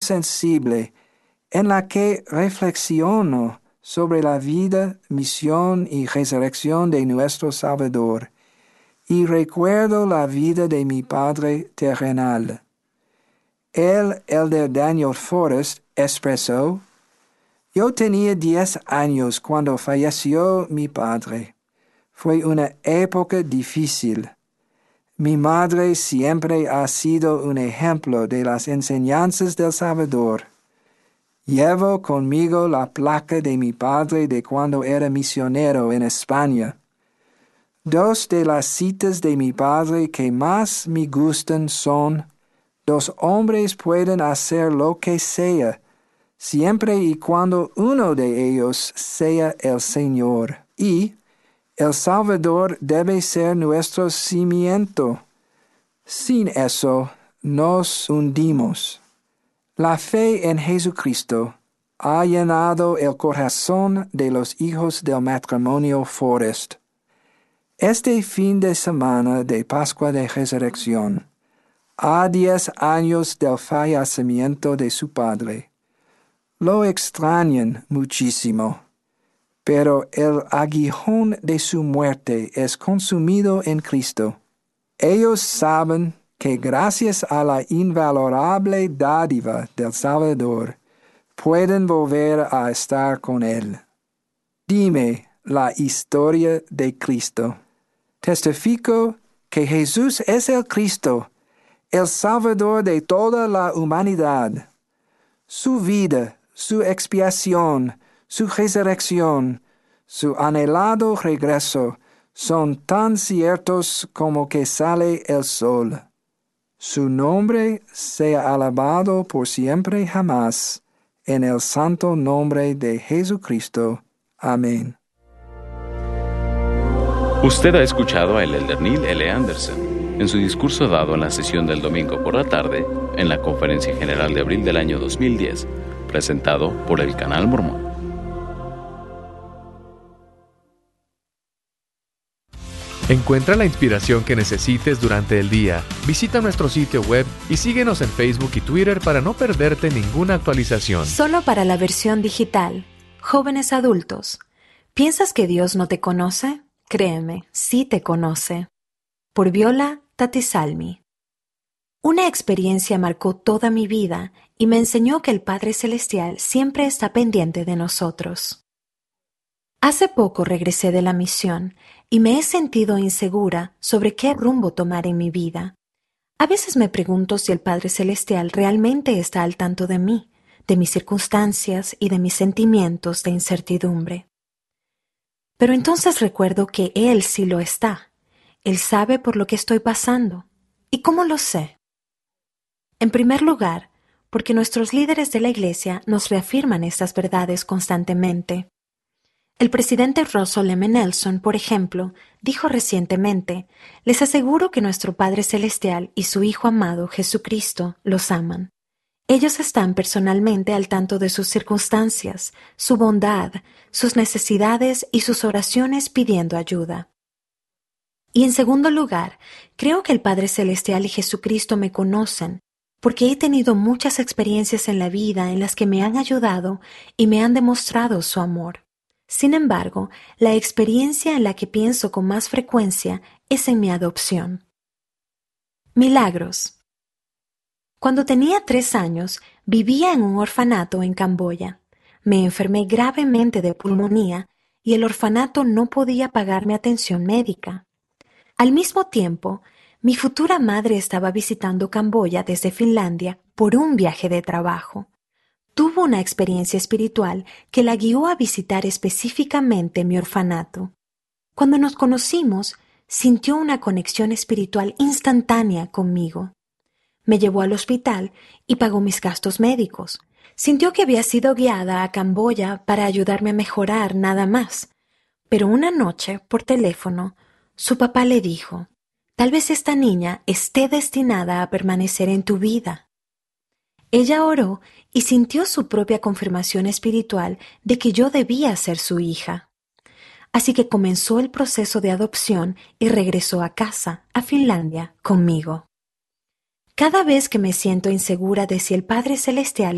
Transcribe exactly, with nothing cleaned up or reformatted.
sensible en la que reflexiono sobre la vida, misión y resurrección de nuestro Salvador, y recuerdo la vida de mi Padre terrenal. El elder Daniel Forrest expresó: yo tenía diez años cuando falleció mi padre. Fue una época difícil. Mi madre siempre ha sido un ejemplo de las enseñanzas del Salvador. Llevo conmigo la placa de mi padre de cuando era misionero en España. Dos de las citas de mi padre que más me gustan son: dos hombres pueden hacer lo que sea, siempre y cuando uno de ellos sea el Señor, y el Salvador debe ser nuestro cimiento. Sin eso, nos hundimos. La fe en Jesucristo ha llenado el corazón de los hijos del matrimonio Forrest. Este fin de semana de Pascua de Resurrección, a diez años del fallecimiento de su padre, lo extrañan muchísimo, pero el aguijón de su muerte es consumido en Cristo. Ellos saben que gracias a la invalorable dádiva del Salvador, pueden volver a estar con Él. Dime la historia de Cristo. Testifico que Jesús es el Cristo, el Salvador de toda la humanidad. Su vida, su expiación, su resurrección, su anhelado regreso son tan ciertos como que sale el sol. Su nombre sea alabado por siempre y jamás, en el santo nombre de Jesucristo. Amén. Usted ha escuchado a el elder Neil L. Anderson en su discurso dado en la sesión del domingo por la tarde en la Conferencia General de abril del año dos mil diez, presentado por el Canal Mormón. Encuentra la inspiración que necesites durante el día. Visita nuestro sitio web y síguenos en Facebook y Twitter para no perderte ninguna actualización. Solo para la versión digital. Jóvenes adultos, ¿piensas que Dios no te conoce? Créeme, sí te conoce. Por Viola Tatisalmi. Una experiencia marcó toda mi vida y me enseñó que el Padre Celestial siempre está pendiente de nosotros. Hace poco regresé de la misión y me he sentido insegura sobre qué rumbo tomar en mi vida. A veces me pregunto si el Padre Celestial realmente está al tanto de mí, de mis circunstancias y de mis sentimientos de incertidumbre. Pero entonces recuerdo que Él sí lo está. Él sabe por lo que estoy pasando. ¿Y cómo lo sé? En primer lugar, porque nuestros líderes de la Iglesia nos reafirman estas verdades constantemente. El presidente Russell M. Nelson, por ejemplo, dijo recientemente: les aseguro que nuestro Padre Celestial y su Hijo amado Jesucristo los aman. Ellos están personalmente al tanto de sus circunstancias, su bondad, sus necesidades y sus oraciones pidiendo ayuda. Y en segundo lugar, creo que el Padre Celestial y Jesucristo me conocen, porque he tenido muchas experiencias en la vida en las que me han ayudado y me han demostrado su amor. Sin embargo, la experiencia en la que pienso con más frecuencia es en mi adopción. Milagros. Cuando tenía tres años, vivía en un orfanato en Camboya. Me enfermé gravemente de pulmonía y el orfanato no podía pagarme atención médica. Al mismo tiempo, mi futura madre estaba visitando Camboya desde Finlandia por un viaje de trabajo. Tuvo una experiencia espiritual que la guió a visitar específicamente mi orfanato. Cuando nos conocimos, sintió una conexión espiritual instantánea conmigo. Me llevó al hospital y pagó mis gastos médicos. Sintió que había sido guiada a Camboya para ayudarme a mejorar nada más. Pero una noche, por teléfono, su papá le dijo: tal vez esta niña esté destinada a permanecer en tu vida. Ella oró y sintió su propia confirmación espiritual de que yo debía ser su hija. Así que comenzó el proceso de adopción y regresó a casa, a Finlandia, conmigo. Cada vez que me siento insegura de si el Padre Celestial